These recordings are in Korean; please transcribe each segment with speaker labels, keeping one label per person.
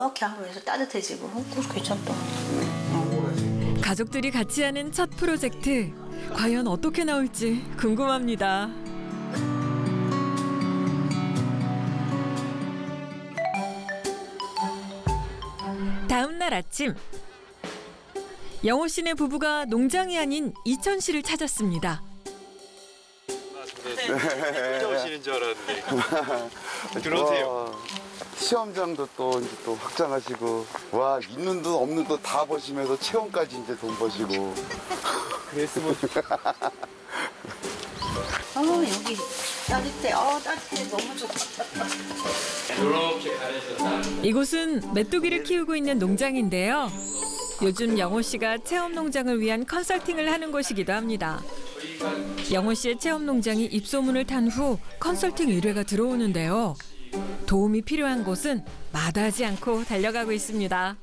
Speaker 1: 이렇게 하면서 따뜻해지고 그거 괜찮다.
Speaker 2: 가족들이 같이 하는 첫 프로젝트. 과연 어떻게 나올지 궁금합니다. 다음 날 아침. 영호 씨네 부부가 농장이 아닌 이천시를 찾았습니다.
Speaker 3: 혼자 오시는 줄 알았는데. 들어오세요.
Speaker 4: 시험장도 또 확장하시고, 와, 있는 돈 없는 돈 다 버시면서 체험까지 이제 돈 버시고.
Speaker 3: 그랬으면
Speaker 1: 여기 따뜻해. 따뜻해. 너무 좋다.
Speaker 3: 이렇게 가려서
Speaker 2: 이곳은 메뚜기를 키우고 있는 농장인데요. 요즘 영호 씨가 체험 농장을 위한 컨설팅을 하는 곳이기도 합니다. 영호 씨의 체험 농장이 입소문을 탄 후 컨설팅 의뢰가 들어오는데요. 도움이 필요한 곳은 마다하지 않고 달려가고 있습니다.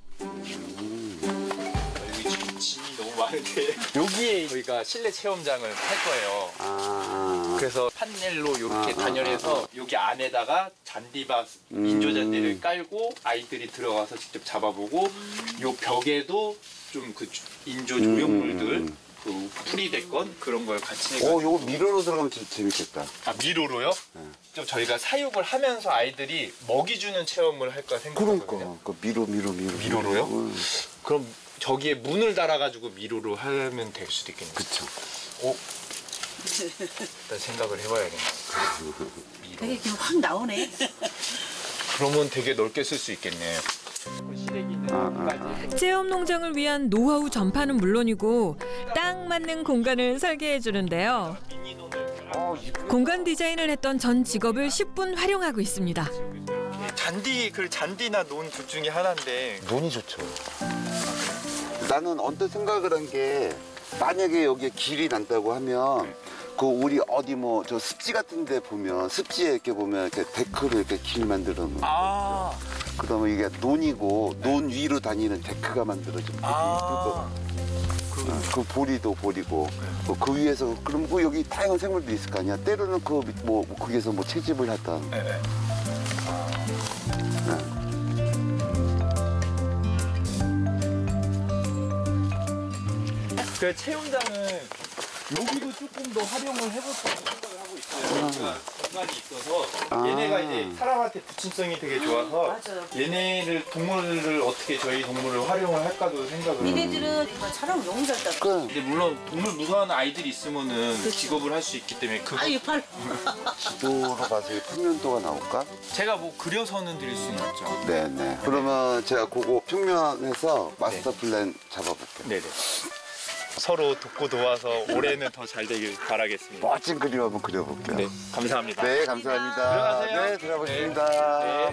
Speaker 3: 여기 짐이 너무 많은데 여기에 저희가 실내 체험장을 할 거예요. 그래서 판넬로 이렇게 단열해서 여기 안에다가 잔디밭 인조 잔디를 깔고 아이들이 들어가서 직접 잡아보고 요 벽에도 좀 그 인조 조형물들 그 풀이 됐건 그런 걸 같이 해가지고.
Speaker 4: 요거 미로로 들어가면 진짜 재밌겠다.
Speaker 3: 아, 미로로요? 좀 저희가 사육을 하면서 아이들이 먹이 주는 체험을 할까 생각하거든요.
Speaker 4: 그 미로로요?
Speaker 3: 그럼 저기에 문을 달아가지고 미로로 하면 될 수도 있겠네요.
Speaker 4: 그쵸.
Speaker 3: 일단 생각을 해봐야겠네. 미로.
Speaker 1: 되게 그냥 확 나오네.
Speaker 3: 그러면 되게 넓게 쓸 수 있겠네.
Speaker 2: 체험 농장을 위한 노하우 전파는 물론이고 딱 맞는 공간을 설계해 주는데요. 공간 디자인을 했던 전 직업을 10분 활용하고 있습니다.
Speaker 3: 잔디나 논 둘 중에 하나인데.
Speaker 4: 논이 좋죠. 나는 언뜻 생각을 한 게, 만약에 여기에 길이 난다고 하면, 그 우리 어디 뭐 저 습지 같은 데 보면, 습지에 이렇게 보면 이렇게 데크로 이렇게 길 만들어 놓은 거. 그러면 이게 논이고, 논 위로 다니는 데크가 만들어지면 그 보리도 보리고, 그 위에서, 그럼 그 여기 다양한 생물들이 있을 거 아니야. 때로는 거기에서 뭐 채집을 하던.
Speaker 3: 네. 그 체험장은 여기도 조금 더 활용을 해볼까 생각을 하고 있어요. 여기가 공간이 있어서 얘네가 이제 사람한테 부침성이 되게 좋아서
Speaker 1: 맞아요.
Speaker 3: 얘네를 동물을 어떻게 저희 동물을 활용을 할까도 생각을.
Speaker 1: 니네들은 이거 촬영 너무 잘 따라.
Speaker 3: 근데 물론 동물 무서워하는 아이들이 있으면은 직업을 할 수 있기 때문에 그거
Speaker 1: 아유 팔.
Speaker 4: 지도로 가서 평면도가 나올까?
Speaker 3: 제가 뭐 그려서는 드릴 수는 있죠.
Speaker 4: 네네. 그러면 제가 그거 평면해서 마스터 플랜 잡아볼게요.
Speaker 3: 네네. 서로 돕고 도와서 올해는 더 잘 되길 바라겠습니다.
Speaker 4: 멋진 그림 한번 그려볼게요.
Speaker 3: 네, 감사합니다.
Speaker 4: 네, 감사합니다.
Speaker 3: 들어가세요.
Speaker 4: 네, 들어가겠습니다.
Speaker 3: 네.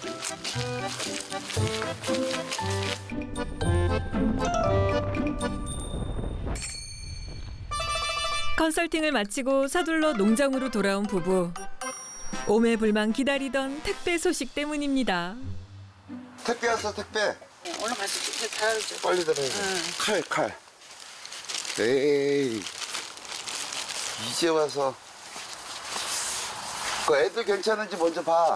Speaker 2: 컨설팅을 마치고 서둘러 농장으로 돌아온 부부. 오매불망 기다리던 택배 소식 때문입니다.
Speaker 4: 택배 왔어, 택배.
Speaker 1: 올라가서 달아줘.
Speaker 4: 빨리 들어야 돼. 칼. 에이. 이제 와서. 그 애들 괜찮은지 먼저 봐.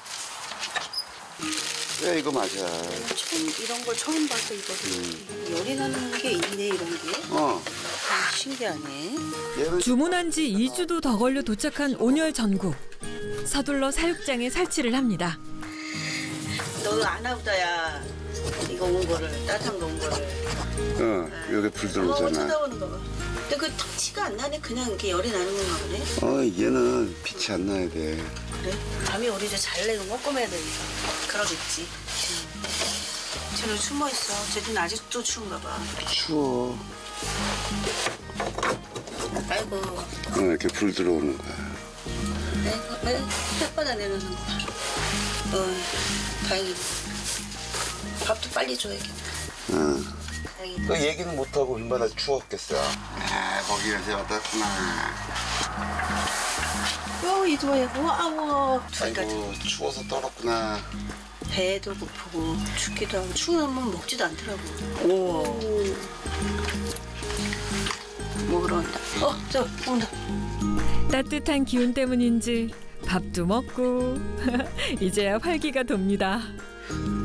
Speaker 4: 네, 이거 맞아.
Speaker 1: 이런 걸 처음 봐서 이거 열이 나는 게 있네 이런 게. 신기하네.
Speaker 4: 얘는
Speaker 2: 주문한 지 2주도 더 걸려 도착한 온열 전구. 서둘러 사육장에 설치를 합니다.
Speaker 1: 너는 안 하고다야. 이거 온 거를 따뜻한 거 온 거를.
Speaker 4: 여기 불 들어오잖아.
Speaker 1: 쳐다보는 거 봐. 근데 그 티가 안 나네. 그냥 이렇게 열이 나는 건가 보네.
Speaker 4: 얘는 빛이 안 나야 돼.
Speaker 1: 그래? 잠이 오리 이제 잘래. 이거 먹고매야 되니까. 그러겠지. 쟤는 숨어 있어. 쟤는 아직도 추운가 봐.
Speaker 4: 추워.
Speaker 1: 아이고.
Speaker 4: 이렇게 불 들어오는 거야.
Speaker 1: 내 혓바닥 내려놓는 거 봐. 다행이다. 밥도 빨리 줘야겠다. 다행이다.
Speaker 4: 그 얘기는 못하고 얼마나 추웠겠어. 거기에서 왔다구나.
Speaker 1: 이도에 아우.
Speaker 4: 아이고, 추워서 떨었구나.
Speaker 1: 배도 고프고 춥기도 하고 추우면 먹지도 않더라고. 오. 먹으러 온다. 저 온다.
Speaker 2: 따뜻한 기운 때문인지 밥도 먹고 이제야 활기가 돕니다.